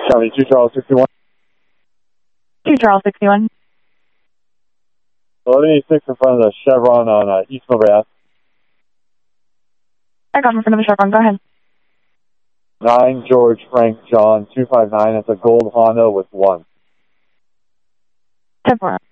County 2 Charles 61. 2 Charles 61. 1186 in front of the Chevron on East Millbrae Ave. I got in front of the Chevron. Go ahead. 9 George Frank John 259. It's a gold Honda with 1. 10-4.